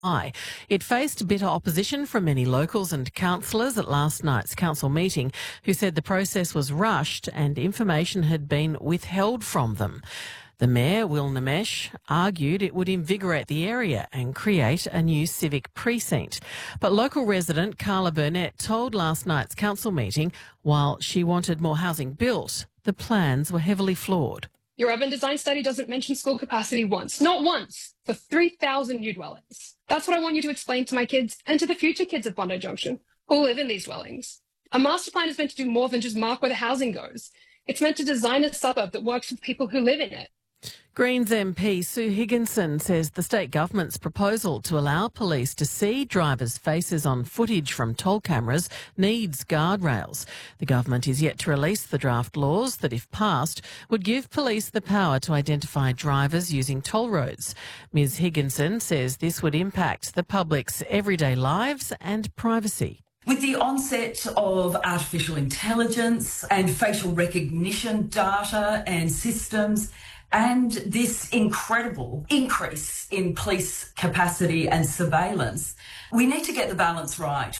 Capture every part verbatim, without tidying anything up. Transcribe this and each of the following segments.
High. It faced bitter opposition from many locals and councillors at last night's council meeting, who said the process was rushed and information had been withheld from them. The Mayor, Will Namesh, argued it would invigorate the area and create a new civic precinct. But local resident Carla Burnett told last night's council meeting while she wanted more housing built, the plans were heavily flawed. Your urban design study doesn't mention school capacity once, not once, for three thousand new dwellings. That's what I want you to explain to my kids and to the future kids of Bondi Junction who live in these dwellings. A master plan is meant to do more than just mark where the housing goes. It's meant to design a suburb that works for people who live in it. Greens M P Sue Higginson says the state government's proposal to allow police to see drivers' faces on footage from toll cameras needs guardrails. The government is yet to release the draft laws that, if passed, would give police the power to identify drivers using toll roads. Ms Higginson says this would impact the public's everyday lives and privacy. With the onset of artificial intelligence and facial recognition data and systems, and this incredible increase in police capacity and surveillance, we need to get the balance right.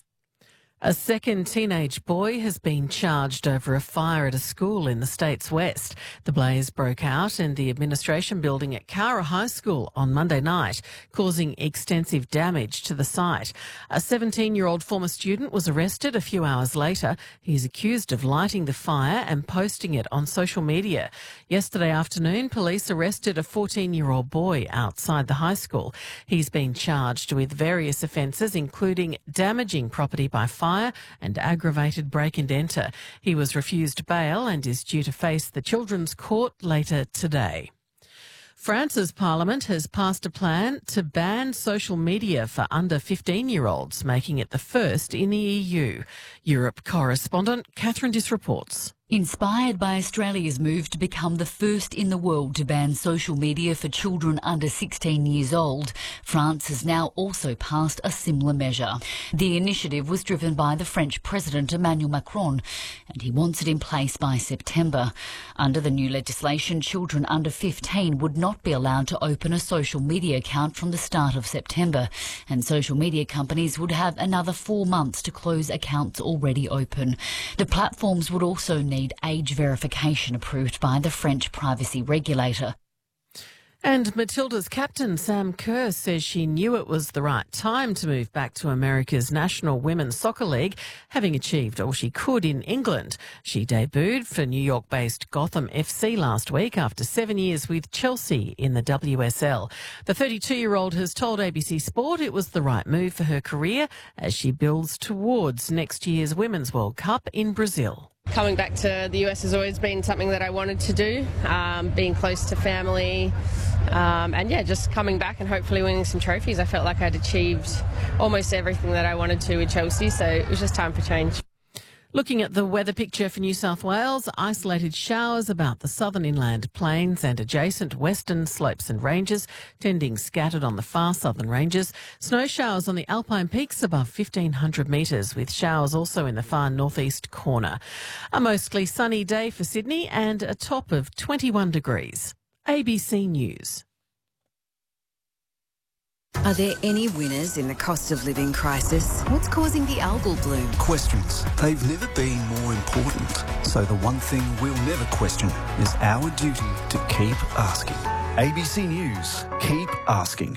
A second teenage boy has been charged over a fire at a school in the state's west. The blaze broke out in the administration building at Cowra High School on Monday night, causing extensive damage to the site. A seventeen-year-old former student was arrested a few hours later. He is accused of lighting the fire and posting it on social media. Yesterday afternoon, police arrested a fourteen-year-old boy outside the high school. He's been charged with various offences, including damaging property by fire and aggravated break and enter. He was refused bail and is due to face the Children's Court later today. France's parliament has passed a plan to ban social media for under fifteen-year-olds, making it the first in the E U. Europe correspondent Catherine Diss reports. Inspired by Australia's move to become the first in the world to ban social media for children under sixteen years old, France has now also passed a similar measure. The initiative was driven by the French President Emmanuel Macron, and he wants it in place by September. Under the new legislation, children under fifteen would not be allowed to open a social media account from the start of September, and social media companies would have another four months to close accounts already open. The platforms would also need age verification approved by the French privacy regulator. And Matilda's captain, Sam Kerr, says she knew it was the right time to move back to America's National Women's Soccer League, having achieved all she could in England. She debuted for New York-based Gotham F C last week after seven years with Chelsea in the W S L. The thirty-two-year-old has told A B C Sport it was the right move for her career as she builds towards next year's Women's World Cup in Brazil. Coming back to the U S has always been something that I wanted to do, um, being close to family, um, and yeah, just coming back and hopefully winning some trophies. I felt like I'd achieved almost everything that I wanted to with Chelsea, so it was just time for change. Looking at the weather picture for New South Wales, isolated showers about the southern inland plains and adjacent western slopes and ranges, tending scattered on the far southern ranges. Snow showers on the alpine peaks above fifteen hundred metres, with showers also in the far northeast corner. A mostly sunny day for Sydney and a top of twenty-one degrees. A B C News. Are there any winners in the cost of living crisis? What's causing the algal bloom? Questions. They've never been more important. So the one thing we'll never question is our duty to keep asking. A B C News. Keep asking.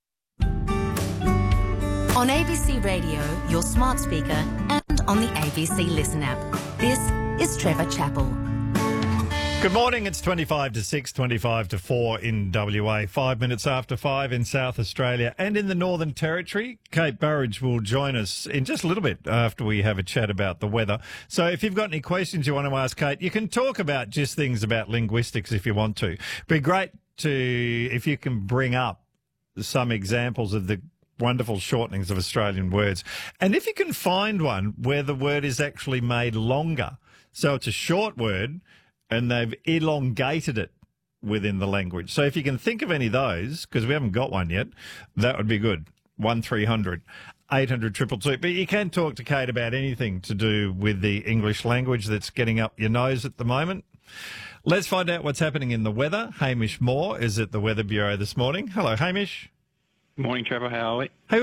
On A B C Radio, your smart speaker, and on the A B C Listen app. This is Trevor Chappell. Good morning, it's twenty-five to six, twenty-five to four in W A, five minutes after five in South Australia and in the Northern Territory. Kate Burridge will join us in just a little bit after we have a chat about the weather. So if you've got any questions you want to ask Kate, you can talk about just things about linguistics if you want to. It'd be great to, if you can bring up some examples of the wonderful shortenings of Australian words. And if you can find one where the word is actually made longer, so it's a short word, and they've elongated it within the language. So if you can think of any of those, because we haven't got one yet, that would be good. one three hundred eight hundred two two two. But you can talk to Kate about anything to do with the English language that's getting up your nose at the moment. Let's find out what's happening in the weather. Hamish Moore is at the Weather Bureau this morning. Hello, Hamish. Morning, Trevor. How are we? Hey,